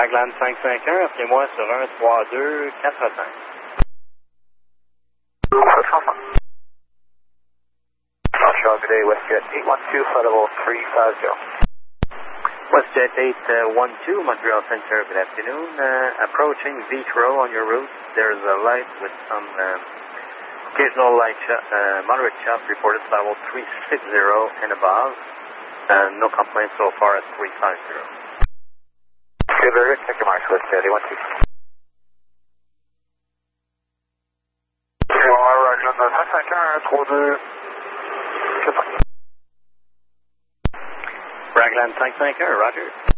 Raglan 551, appelez-moi sur 13245. Montreal, good day, WestJet 812, flight level 350. WestJet 812, Montreal Center, good afternoon. Approaching Vitro on your route. There's a light with some occasional light moderate shots reported level 360 and above. No complaints so far at 350. Okay, very good. Check your marks, WestJet 812. Raglan 551, 3245. Raglan 551, roger.